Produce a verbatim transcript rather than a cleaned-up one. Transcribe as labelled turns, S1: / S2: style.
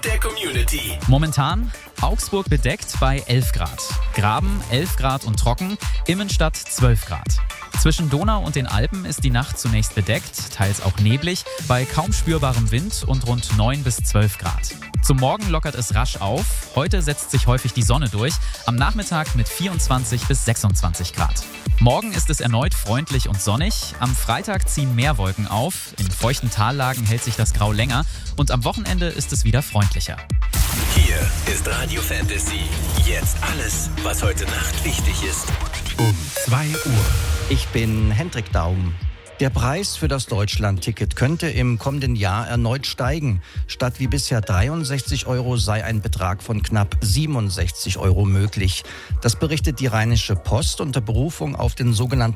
S1: der Community.
S2: Momentan Augsburg bedeckt bei elf Grad. Graben elf Grad und trocken, Immenstadt zwölf Grad. Zwischen Donau und den Alpen ist die Nacht zunächst bedeckt, teils auch neblig, bei kaum spürbarem Wind und rund neun bis zwölf Grad. Zum Morgen lockert es rasch auf. Heute setzt sich häufig die Sonne durch, am Nachmittag mit vierundzwanzig bis sechsundzwanzig Grad. Morgen ist es erneut freundlich und sonnig. Am Freitag ziehen mehr Wolken auf. In feuchten Tallagen hält sich das Grau länger und am Wochenende ist es wieder freundlicher.
S1: Hier ist Radio Fantasy. Jetzt alles, was heute Nacht wichtig ist. Um zwei Uhr.
S3: Ich bin Hendrik Daum. Der Preis für das Deutschland-Ticket könnte im kommenden Jahr erneut steigen. Statt wie bisher dreiundsechzig Euro sei ein Betrag von knapp siebenundsechzig Euro möglich. Das berichtet die Rheinische Post unter Berufung auf den sogenannten